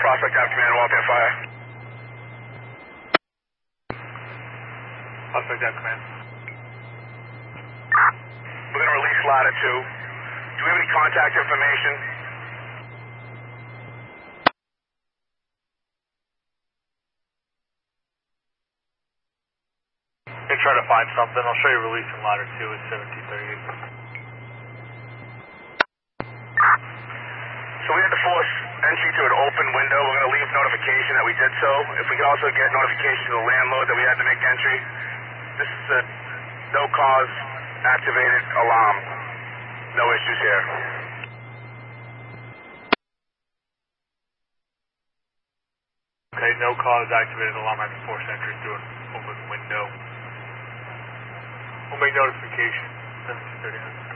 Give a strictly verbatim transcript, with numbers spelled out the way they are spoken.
Prospect Ave Command, Walpin Fire. Prospect Ave Command. We're going to release ladder two. Do we have any contact information? You're trying to find something. I'll show you releasing ladder two at seventeen thirty-eight. So we had to force entry to an open window. We're going to leave notification that we did so. If we could also get notification to the landlord that we had to make entry. This is a no cause activated alarm. No issues here. Okay, no cause activated alarm having forced entry through an open window. We'll make notification. seventeen thirty-nine.